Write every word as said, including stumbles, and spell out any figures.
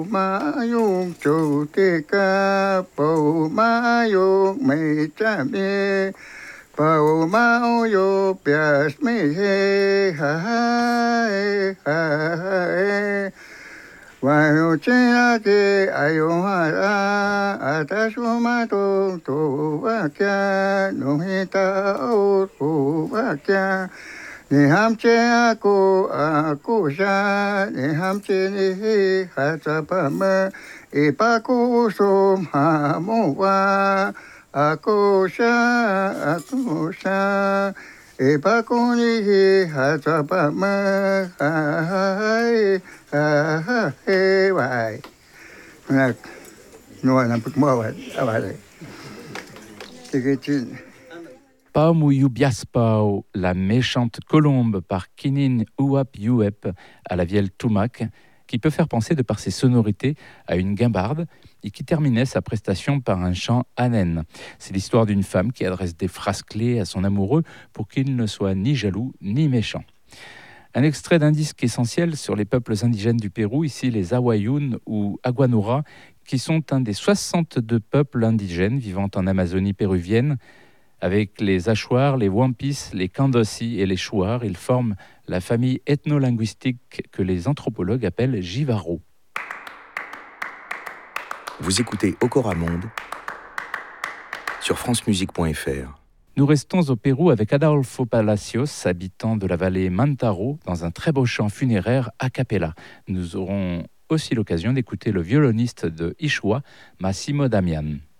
Mayung chu te ka po mayung me cha me po mau yo pias me he ha ha ha wa yo che a ke ayo ha a ta su ma to to wa kya no he ta o to wa kya ni ham che a ko a ko sha ni ham che ni he ha cha pa ma e pa ko so ma mo wa a ko sha a ko sha e pa ko ni he ha cha pa ma ha ha ha ha he wai na no na puk mo wa a wa le ke chi Pau Yubiaspao, la méchante colombe par Kinin Uap Yuep à la vielle Tumac, qui peut faire penser de par ses sonorités à une guimbarde et qui terminait sa prestation par un chant anen. C'est l'histoire d'une femme qui adresse des phrases clés à son amoureux pour qu'il ne soit ni jaloux ni méchant. Un extrait d'un disque essentiel sur les peuples indigènes du Pérou, ici les Awayun ou Aguanura, qui sont un des soixante-deux peuples indigènes vivant en Amazonie péruvienne. Avec les Achuar, les Wampis, les Kandosi et les Shuar, ils forment la famille ethno-linguistique que les anthropologues appellent Jivaro. Vous écoutez Okora Monde sur francemusique point f r. Nous restons au Pérou avec Adolfo Palacios, habitant de la vallée Mantaro, dans un très beau chant funéraire a cappella. Nous aurons aussi l'occasion d'écouter le violoniste de Ishua, Massimo Damian.